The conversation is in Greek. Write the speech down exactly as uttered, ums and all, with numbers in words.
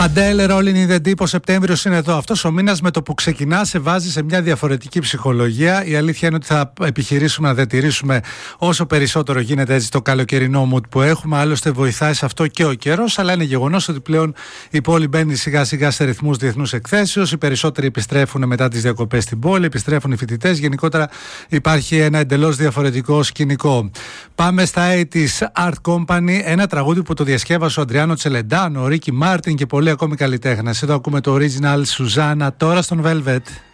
Adele, Rolling in the Deep, ο Σεπτέμβριος είναι εδώ. Αυτός ο μήνας με το που ξεκινά σε βάζει σε μια διαφορετική ψυχολογία. Η αλήθεια είναι ότι θα επιχειρήσουμε να διατηρήσουμε όσο περισσότερο γίνεται έτσι το καλοκαιρινό mood που έχουμε. Άλλωστε βοηθάει σε αυτό και ο καιρός, αλλά είναι γεγονός ότι πλέον η πόλη μπαίνει σιγά σιγά σε ρυθμούς διεθνούς εκθέσεως. Οι περισσότεροι επιστρέφουν μετά τις διακοπές στην πόλη, επιστρέφουν οι φοιτητές. Γενικότερα υπάρχει ένα εντελώς διαφορετικό σκηνικό. Πάμε στα ογδόντα Art Company, ένα τραγούδι που το διασκεύασε ο Αντριάνο Τσελεντάνο, ο Ρίκι Μάρτιν και πολλοί ακόμη καλλιτέχνες. Εδώ ακούμε το original Susanna τώρα στον Velvet.